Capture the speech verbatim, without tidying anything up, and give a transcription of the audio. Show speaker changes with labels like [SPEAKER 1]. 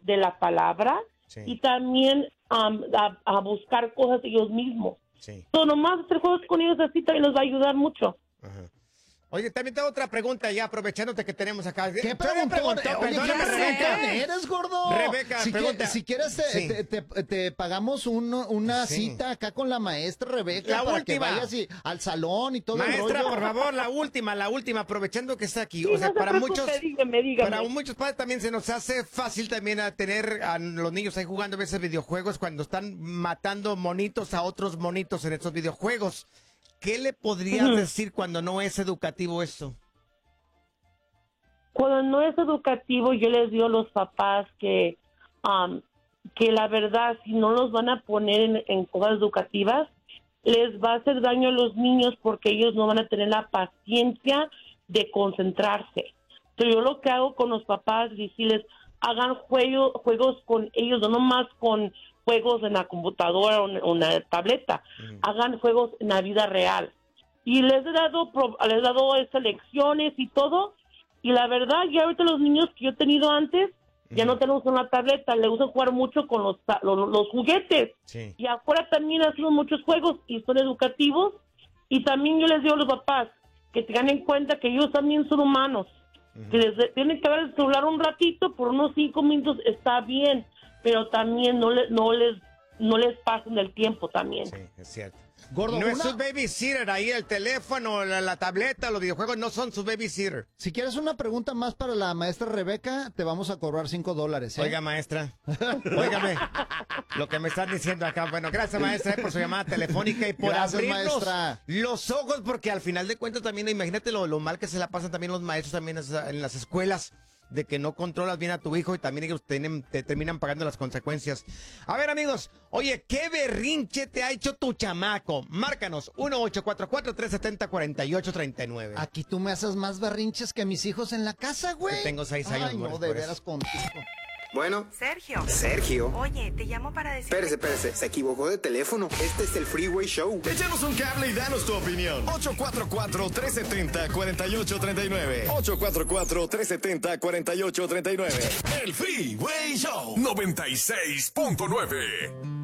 [SPEAKER 1] de la palabra sí. y también um, a, a buscar cosas ellos mismos. Sí. So, nomás hacer juegos con ellos así también nos va a ayudar mucho.
[SPEAKER 2] Ajá. Oye, también tengo otra pregunta ya, aprovechándote que tenemos acá.
[SPEAKER 3] ¿Qué preguntó? Oye, ¿qué eres, gordo?
[SPEAKER 2] Rebeca,
[SPEAKER 3] si
[SPEAKER 2] pregunta.
[SPEAKER 3] Que, si quieres, te, sí. te, te, te pagamos un, una sí. cita acá con la maestra Rebeca
[SPEAKER 2] la
[SPEAKER 3] para
[SPEAKER 2] última.
[SPEAKER 3] que vayas y, al salón y todo
[SPEAKER 2] Maestra,
[SPEAKER 3] el rollo.
[SPEAKER 2] por favor, la última, la última, aprovechando que está aquí.
[SPEAKER 1] Sí,
[SPEAKER 2] o sea,
[SPEAKER 1] no
[SPEAKER 2] para
[SPEAKER 1] preocupe,
[SPEAKER 2] muchos
[SPEAKER 1] dígame, dígame.
[SPEAKER 2] para muchos padres también se nos hace fácil también a tener a los niños ahí jugando a veces videojuegos cuando están matando monitos a otros monitos en estos videojuegos. ¿Qué le podrías uh-huh. decir cuando no es educativo esto?
[SPEAKER 1] Cuando no es educativo, yo les digo a los papás que, um, que la verdad, si no los van a poner en, en cosas educativas, les va a hacer daño a los niños porque ellos no van a tener la paciencia de concentrarse. Entonces, yo lo que hago con los papás es decirles, hagan juego, juegos con ellos, no nomás con juegos en la computadora o en la tableta, mm. hagan juegos en la vida real. Y les he dado, les he dado estas lecciones y todo. Y la verdad, ya ahorita los niños que yo he tenido antes, mm. ya no tenemos una tableta, le usan jugar mucho con los, los, los juguetes. Sí. Y afuera también hacemos muchos juegos y son educativos. Y también yo les digo a los papás que tengan en cuenta que ellos también son humanos. Mm. Que les tienen que ver el celular un ratito, por unos cinco minutos está bien, pero también no, le, no les no les pasen el tiempo también.
[SPEAKER 2] Sí, es cierto.
[SPEAKER 3] Gordo,
[SPEAKER 2] no
[SPEAKER 3] una...
[SPEAKER 2] es su babysitter ahí, el teléfono, la, la tableta, los videojuegos no son su babysitter.
[SPEAKER 3] Si quieres una pregunta más para la maestra Rebeca, te vamos a cobrar cinco dólares, ¿eh?
[SPEAKER 2] Oiga, maestra, óigame, lo que me están diciendo acá. Bueno, gracias, maestra, por su llamada telefónica y por
[SPEAKER 3] gracias,
[SPEAKER 2] abrirnos
[SPEAKER 3] maestra.
[SPEAKER 2] los ojos, porque al final de cuentas también, imagínate lo, lo mal que se la pasan también los maestros también en las escuelas, de que no controlas bien a tu hijo y también ellos tienen, te terminan pagando las consecuencias. A ver, amigos, oye, ¿qué berrinche te ha hecho tu chamaco? Márcanos, uno ocho cuatro cuatro, tres siete cero, cuatro ocho tres nueve.
[SPEAKER 3] Aquí tú me haces más berrinches que mis hijos en la casa, güey.
[SPEAKER 2] Yo tengo seis años.
[SPEAKER 3] Ay, no, de veras contigo.
[SPEAKER 4] Bueno.
[SPEAKER 5] Sergio.
[SPEAKER 4] Sergio.
[SPEAKER 5] Oye, te llamo para decir...
[SPEAKER 4] Espérese, espérese, se equivocó de teléfono. Este es el Freeway Show.
[SPEAKER 6] Échanos un cable y danos tu opinión. ocho cuatro cuatro, tres siete cero, cuatro ocho tres nueve. ocho cuatro cuatro, tres siete cero, cuatro ocho tres nueve.
[SPEAKER 7] El Freeway Show noventa y seis punto nueve.